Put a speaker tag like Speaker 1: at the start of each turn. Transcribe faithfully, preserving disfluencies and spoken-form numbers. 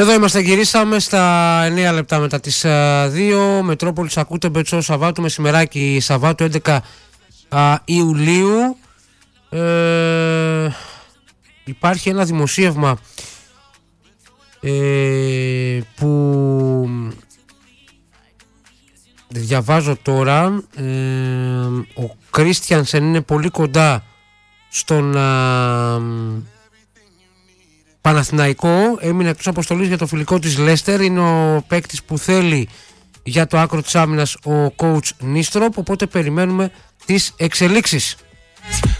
Speaker 1: Εδώ είμαστε, γυρίσαμε στα εννέα λεπτά μετά τις δύο. Μετρόπολης ακούτε, Μπετσό, Σαββάτου μεσημεράκι, Σαββάτου έντεκα Ιουλίου. Ε, υπάρχει ένα δημοσίευμα ε, που διαβάζω τώρα. Ε, ο Κρίστιανσεν είναι πολύ κοντά στον α, Παναθηναϊκό, έμεινε εκτός αποστολής για το φιλικό της Λέστερ. Είναι ο παίκτης που θέλει για το άκρο της άμυνας ο coach Νίστροπ, οπότε περιμένουμε τις εξελίξεις.